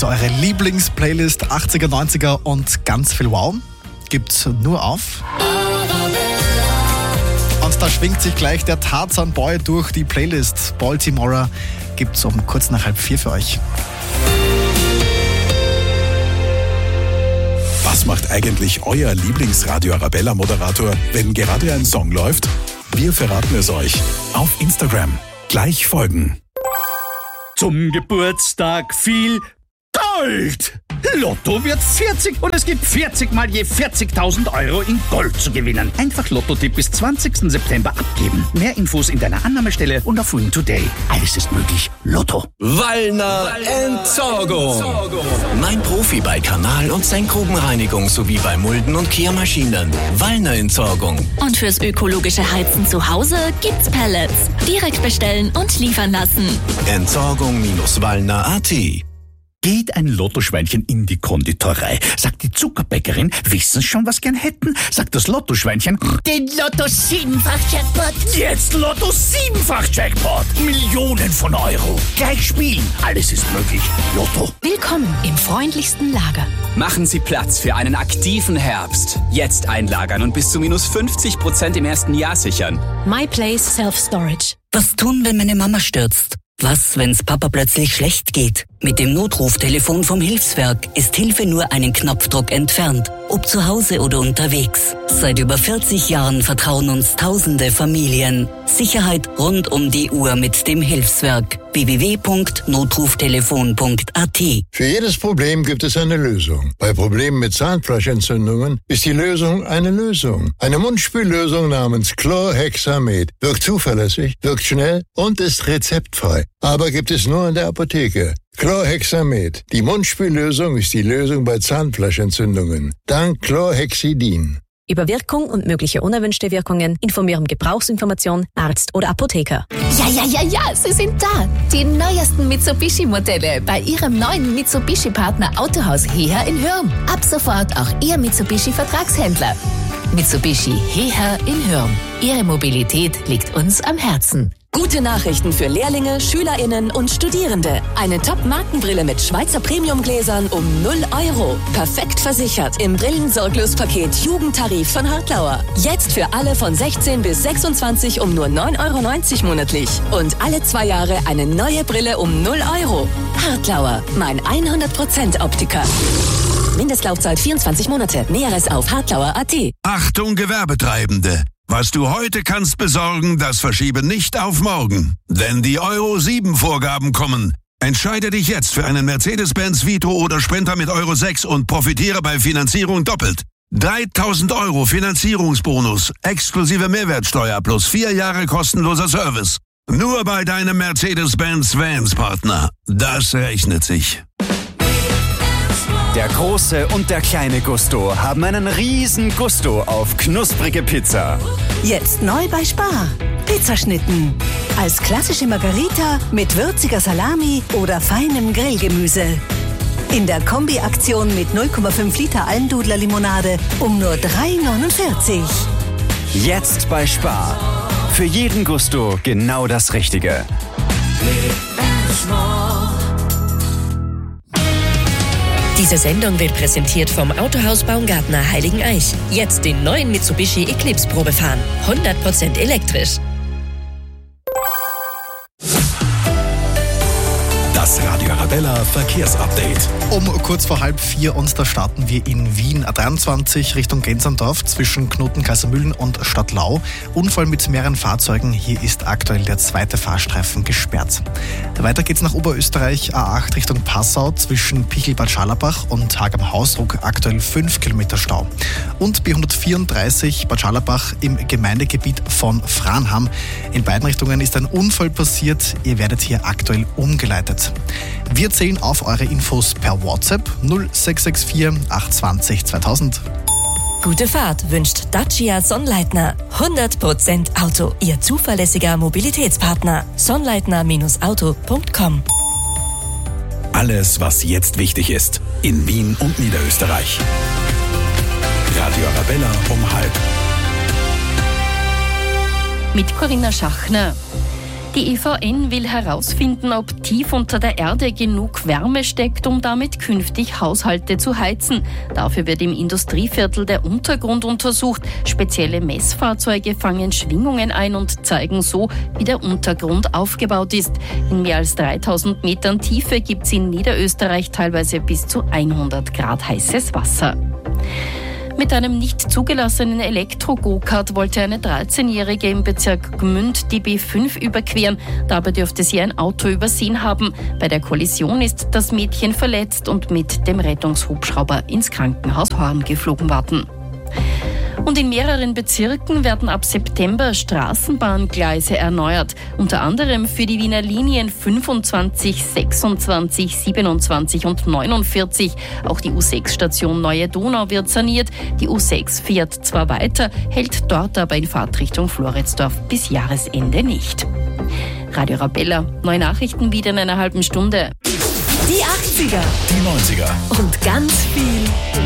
Also eure Lieblingsplaylist 80er, 90er und ganz viel Wow gibt's nur auf. Und da schwingt sich gleich der Tarzan Boy durch die Playlist. Baltimore gibt's um kurz nach 3:30 für euch. Was macht eigentlich euer Lieblingsradio Arabella Moderator, wenn gerade ein Song läuft? Wir verraten es euch auf Instagram. Gleich folgen. Zum Geburtstag viel Gold! Lotto wird 40 und es gibt 40 mal je 40.000 Euro in Gold zu gewinnen. Einfach Lotto-Tipp bis 20. September abgeben. Mehr Infos in deiner Annahmestelle und auf Win Today. Alles ist möglich. Lotto. Wallner Entsorgung. Mein Profi bei Kanal- und Senkgrubenreinigung sowie bei Mulden- und Kehrmaschinen. Wallner Entsorgung. Und fürs ökologische Heizen zu Hause gibt's Pellets. Direkt bestellen und liefern lassen. Entsorgung-Wallner.at. Geht ein Lottoschweinchen in die Konditorei, sagt die Zuckerbäckerin, wissen Sie schon, was gern hätten? Sagt das Lottoschweinchen, den Lotto 7-fach-Jackpot. jetzt Lotto 7-fach-Jackpot. Millionen von Euro. Gleich spielen. Alles ist möglich. Lotto. Willkommen im freundlichsten Lager. Machen Sie Platz für einen aktiven Herbst. Jetzt einlagern und bis zu minus 50% im ersten Jahr sichern. MyPlace Self-Storage. Was tun, wenn meine Mama stürzt? Was, wenn's Papa plötzlich schlecht geht? Mit dem Notruftelefon vom Hilfswerk ist Hilfe nur einen Knopfdruck entfernt. Ob zu Hause oder unterwegs. Seit über 40 Jahren vertrauen uns tausende Familien. Sicherheit rund um die Uhr mit dem Hilfswerk. www.notruftelefon.at. Für jedes Problem gibt es eine Lösung. Bei Problemen mit Zahnfleischentzündungen ist die Lösung eine Lösung. Eine Mundspüllösung namens Chlorhexamet. Wirkt zuverlässig, wirkt schnell und ist rezeptfrei. Aber gibt es nur in der Apotheke. Chlorhexamet. Die Mundspüllösung ist die Lösung bei Zahnfleischentzündungen. Dank Chlorhexidin. Über Wirkung und mögliche unerwünschte Wirkungen informieren Gebrauchsinformation, Arzt oder Apotheker. Ja, sie sind da. Die neuesten Mitsubishi-Modelle bei Ihrem neuen Mitsubishi-Partner Autohaus Heher in Hürm. Ab sofort auch Ihr Mitsubishi-Vertragshändler. Mitsubishi Heher in Hürm. Ihre Mobilität liegt uns am Herzen. Gute Nachrichten für Lehrlinge, SchülerInnen und Studierende. Eine Top-Markenbrille mit Schweizer Premiumgläsern um 0 Euro. Perfekt versichert im Brillensorglospaket Jugendtarif von Hartlauer. Jetzt für alle von 16 bis 26 um nur 9,90 Euro monatlich. Und alle 2 Jahre eine neue Brille um 0 Euro. Hartlauer, mein 100% Optiker. Mindestlaufzeit 24 Monate. Näheres auf hartlauer.at. Achtung Gewerbetreibende! Was du heute kannst besorgen, das verschiebe nicht auf morgen. Denn die Euro 7 Vorgaben kommen. Entscheide dich jetzt für einen Mercedes-Benz Vito oder Sprinter mit Euro 6 und profitiere bei Finanzierung doppelt. 3.000 Euro Finanzierungsbonus, exklusive Mehrwertsteuer plus 4 Jahre kostenloser Service. Nur bei deinem Mercedes-Benz Vans Partner. Das rechnet sich. Der große und der kleine Gusto haben einen riesen Gusto auf knusprige Pizza. Jetzt neu bei Spar. Pizzaschnitten. Als klassische Margarita mit würziger Salami oder feinem Grillgemüse. In der Kombi-Aktion mit 0,5 Liter Almdudler Limonade um nur 3,49. Jetzt bei Spar. Für jeden Gusto genau das Richtige. Diese Sendung wird präsentiert vom Autohaus Baumgartner Heiligeneich. Jetzt den neuen Mitsubishi Eclipse Probe fahren. 100% elektrisch. Das Radio Arabella Verkehrsupdate. Um kurz vor 3:30 und da starten wir in Wien A23 Richtung Gensandorf zwischen Knoten-Kaisermühlen und Stadtlau. Unfall mit mehreren Fahrzeugen. Hier ist aktuell der zweite Fahrstreifen gesperrt. Weiter geht's nach Oberösterreich A8 Richtung Passau zwischen Pichelbad Scharlabach und Hagam-Hausruck. Aktuell 5 Kilometer Stau. Und B134 Bad Scharlabach im Gemeindegebiet von Franham. In beiden Richtungen ist ein Unfall passiert. Ihr werdet hier aktuell umgeleitet. Wir zählen auf eure Infos per WhatsApp 0664 820 2000. Gute Fahrt wünscht Dacia Sonnleitner. 100% Auto, Ihr zuverlässiger Mobilitätspartner. Sonnleitner-auto.com. Alles, was jetzt wichtig ist, in Wien und Niederösterreich. Radio Arabella um 3:30. Mit Corinna Schachner. Die EVN will herausfinden, ob tief unter der Erde genug Wärme steckt, um damit künftig Haushalte zu heizen. Dafür wird im Industrieviertel der Untergrund untersucht. Spezielle Messfahrzeuge fangen Schwingungen ein und zeigen so, wie der Untergrund aufgebaut ist. In mehr als 3000 Metern Tiefe gibt es in Niederösterreich teilweise bis zu 100 Grad heißes Wasser. Mit einem nicht zugelassenen Elektro-Go-Kart wollte eine 13-Jährige im Bezirk Gmünd die B5 überqueren. Dabei dürfte sie ein Auto übersehen haben. Bei der Kollision ist das Mädchen verletzt und mit dem Rettungshubschrauber ins Krankenhaus Horn geflogen worden. Und in mehreren Bezirken werden ab September Straßenbahngleise erneuert. Unter anderem für die Wiener Linien 25, 26, 27 und 49. Auch die U6-Station Neue Donau wird saniert. Die U6 fährt zwar weiter, hält dort aber in Fahrtrichtung Floridsdorf bis Jahresende nicht. Radio Arabella, neue Nachrichten wieder in einer halben Stunde. Die 80er. Die 90er. Und ganz viel